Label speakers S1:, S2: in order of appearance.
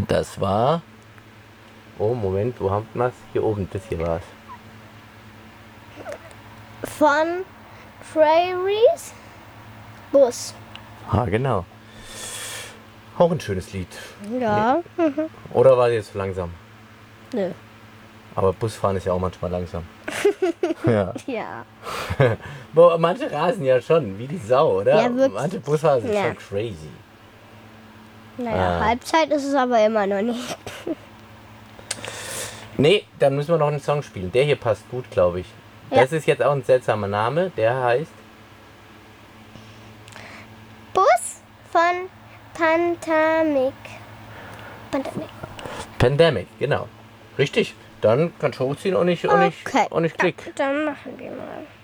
S1: Das war... Oh, Moment, wo haben wir es? Hier oben, das hier war es.
S2: Von Prairies Bus.
S1: Ah, genau. Auch ein schönes Lied.
S2: Ja.
S1: Oder war jetzt zu langsam?
S2: Nö.
S1: Aber Busfahren ist ja auch manchmal langsam. Ja.
S2: Ja.
S1: Boah, manche rasen ja schon, wie die Sau, oder?
S2: Ja, wirklich.
S1: Manche Busfahrer sind
S2: Ja.
S1: schon crazy.
S2: Naja, Halbzeit ist es aber immer noch nicht.
S1: Nee, dann müssen wir noch einen Song spielen. Der hier passt gut, glaube ich.
S2: Ja.
S1: Das ist jetzt auch ein seltsamer Name. Der heißt...
S2: Bus von Pandemic.
S1: Pandemic, genau. Richtig. Dann kannst du hochziehen und nicht
S2: Okay.
S1: klick.
S2: Dann machen wir mal.